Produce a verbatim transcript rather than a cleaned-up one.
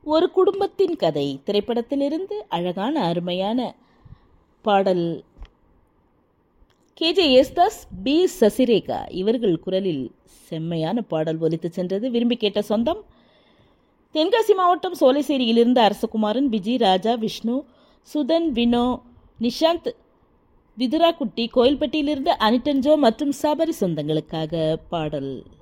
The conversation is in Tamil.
ஒரு குடும்பத்தின் கதை திரைப்படத்திலிருந்து அழகான அருமையான பாடல். கேஜே யேசுதாஸ், பி சசிரேகா இவர்கள் குரலில் செம்மையான பாடல் ஒலித்து சென்றது. விரும்பி கேட்ட சொந்தம் தென்காசி மாவட்டம் சோலைசேரியிலிருந்து அரசகுமாரன், விஜி, ராஜா, விஷ்ணு, சுதன், வினோ, நிஷாந்த், விதுராக்குட்டி, கோயில்பட்டியிலிருந்து அனிட்டன்ஜோ மற்றும் சபரி சொந்தங்களுக்காக பாடல்.